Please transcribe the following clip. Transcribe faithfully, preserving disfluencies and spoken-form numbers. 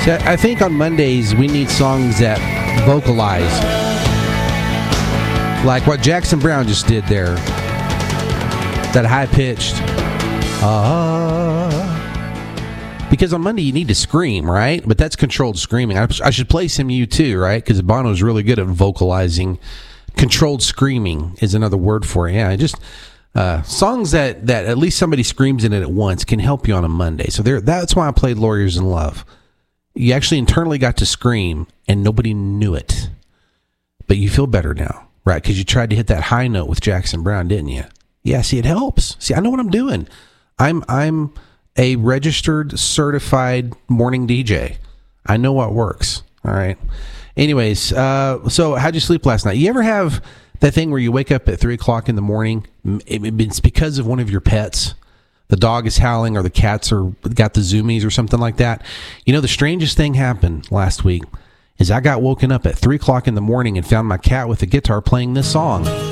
See, I I think on Mondays we need songs that vocalize. Like what Jackson Browne just did there. That high-pitched. Ah. Because on Monday you need to scream, right? But that's controlled screaming. I, I should play some U two, right? Because Bono's really good at vocalizing. Controlled screaming is another word for it. Yeah, just uh, songs that, that at least somebody screams in it at once can help you on a Monday. So there, that's why I played Lawyers in Love. You actually internally got to scream, and nobody knew it. But you feel better now, right? Because you tried to hit that high note with Jackson Browne, didn't you? Yeah, see, it helps. See, I know what I'm doing. I'm I'm a registered, certified morning D J. I know what works, all right? Anyways, uh, so how'd you sleep last night? You ever have that thing where you wake up at three o'clock in the morning? It's because of one of your pets. The dog is howling or the cats are got the zoomies or something like that. You know, the strangest thing happened last week is I got woken up at three o'clock in the morning and found my cat with a guitar playing this song.